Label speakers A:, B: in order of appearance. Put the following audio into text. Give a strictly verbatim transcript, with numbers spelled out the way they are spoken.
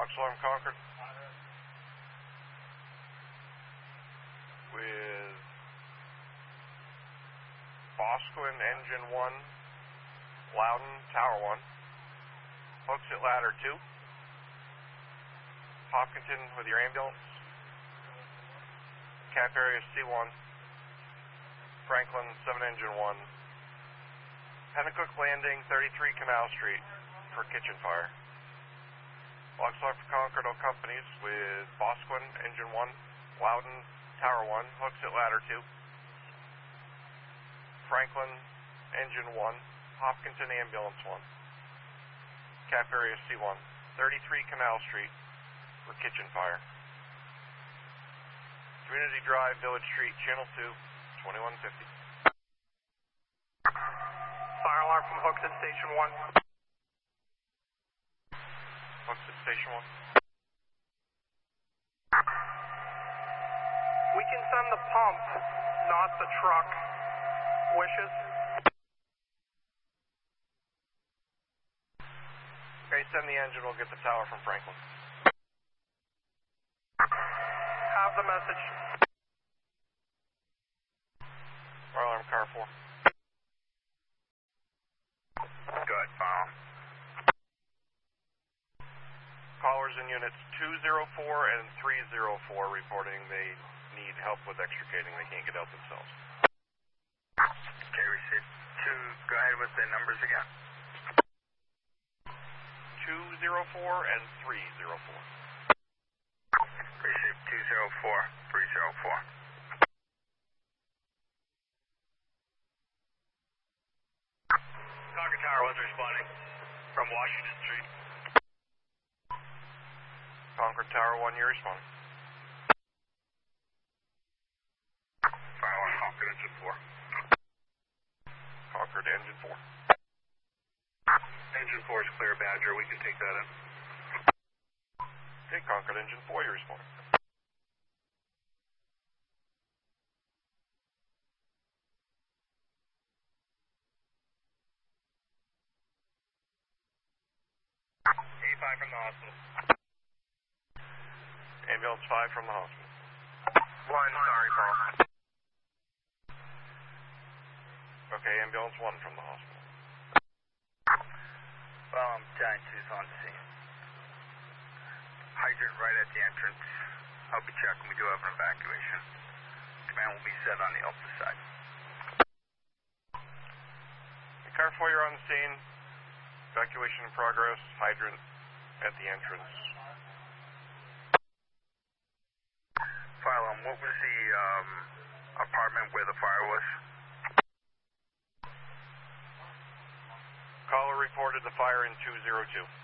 A: Box alarm Concord. With Bosquen engine one, Loudon tower one, hooks at ladder two, Hopkinton with your ambulance, cap area C one, Franklin seven engine one, Pennacook Landing thirty-three Canal Street for kitchen fire. Box alarm for Concord all companies with Bosquen engine one, Loudon tower one, hooks at ladder two, Franklin engine one, Hopkinton ambulance one, cap area C one, thirty-three Canal Street for kitchen fire. Community Drive, Village Street, channel two, twenty-one fifty.
B: Fire alarm from hooks at station one.
A: Hooks at station one.
B: We can send the pump, not the truck. Wishes?
A: Okay, send the engine, we'll get the tower from Franklin.
B: Have the message.
A: Fire alarm car four.
C: Good, file.
A: Callers in units two zero four and three zero four reporting they need help with extricating, they can't get out themselves.
C: Okay, receive two, go ahead with the numbers again.
A: two zero four and three zero four.
C: Receive two zero four, three zero four. Concord Tower one's responding from Washington Street.
A: Concord Tower one, you're responding.
C: Fire alarm Concord engine four.
A: Concord engine four.
C: Engine four is clear, Badger, we can take that in.
A: Okay, Concord engine four, you're responding.
C: A five from the hospital.
A: Ambulance five from the hospital.
C: One, sorry, Paul.
A: Okay, ambulance one from the hospital.
C: Well, I'm ten two's on scene. Hydrant right at the entrance. I'll be checking. We do have an evacuation. Command will be set on the Alpha side.
A: Car four, you're on the scene. Evacuation in progress. Hydrant at the entrance.
C: Fire alarm, what was the um, apartment where the fire was?
A: Caller reported the fire in two zero two.